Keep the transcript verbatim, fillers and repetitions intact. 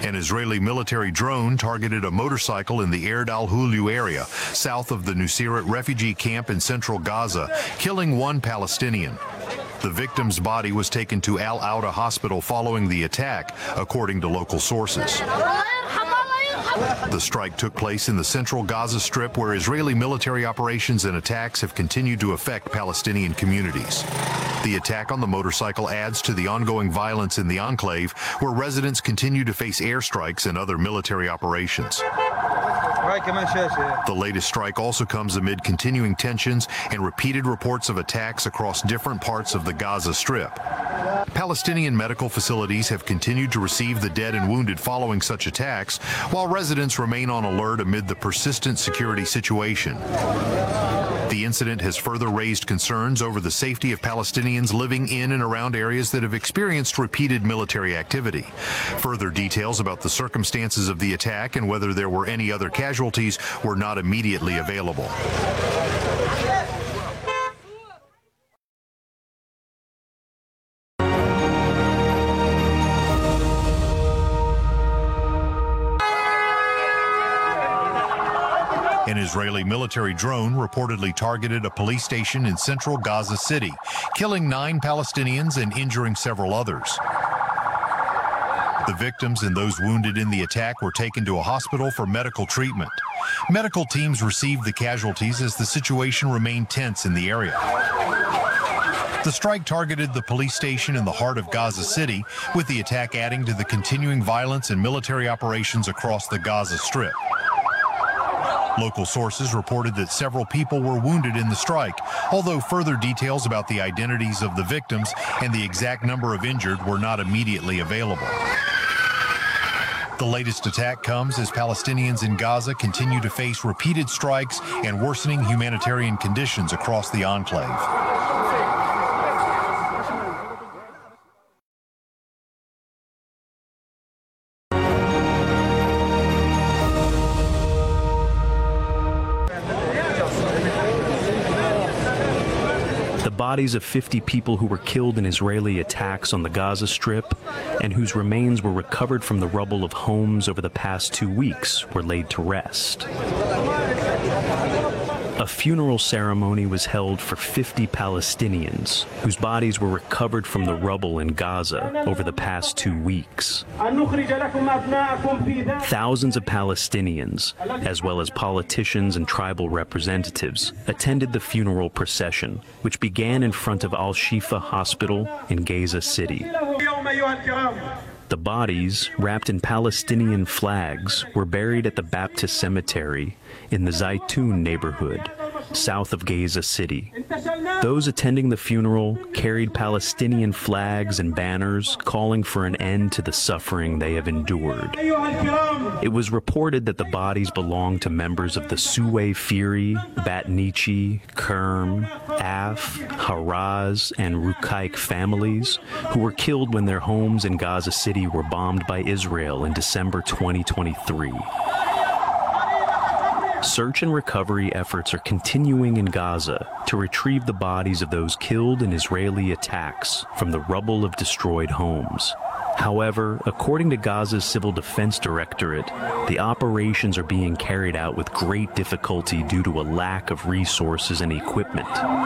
An Israeli military drone targeted a motorcycle in the Erd al-Hulu area, south of the Nuseirat refugee camp in central Gaza, killing one Palestinian. The victim's body was taken to Al-Auda hospital following the attack, according to local sources. The strike took place in the central Gaza Strip, where Israeli military operations and attacks have continued to affect Palestinian communities. The attack on the motorcycle adds to the ongoing violence in the enclave, where residents continue to face airstrikes and other military operations. The latest strike also comes amid continuing tensions and repeated reports of attacks across different parts of the Gaza Strip. Palestinian medical facilities have continued to receive the dead and wounded following such attacks, while residents remain on alert amid the persistent security situation. The incident has further raised concerns over the safety of Palestinians living in and around areas that have experienced repeated military activity. Further details about the circumstances of the attack and whether there were any other casualties were not immediately available. An Israeli military drone reportedly targeted a police station in central Gaza City, killing nine Palestinians and injuring several others. The victims and those wounded in the attack were taken to a hospital for medical treatment. Medical teams received the casualties as the situation remained tense in the area. The strike targeted the police station in the heart of Gaza City, with the attack adding to the continuing violence and military operations across the Gaza Strip. Local sources reported that several people were wounded in the strike, although further details about the identities of the victims and the exact number of injured were not immediately available. The latest attack comes as Palestinians in Gaza continue to face repeated strikes and worsening humanitarian conditions across the enclave. The bodies of fifty people who were killed in Israeli attacks on the Gaza Strip and whose remains were recovered from the rubble of homes over the past two weeks were laid to rest. A funeral ceremony was held for fifty Palestinians whose bodies were recovered from the rubble in Gaza over the past two weeks. Thousands of Palestinians, as well as politicians and tribal representatives, attended the funeral procession, which began in front of Al-Shifa Hospital in Gaza City. The bodies, wrapped in Palestinian flags, were buried at the Baptist Cemetery in the Zaytun neighborhood, south of Gaza City. Those attending the funeral carried Palestinian flags and banners calling for an end to the suffering they have endured. It was reported that the bodies belonged to members of the Suway Firi, Batnichi, Kerm, Af, Haraz, and Rukaik families who were killed when their homes in Gaza City were bombed by Israel in December twenty twenty-three. Search and recovery efforts are continuing in Gaza to retrieve the bodies of those killed in Israeli attacks from the rubble of destroyed homes. However, according to Gaza's Civil Defense Directorate, the operations are being carried out with great difficulty due to a lack of resources and equipment.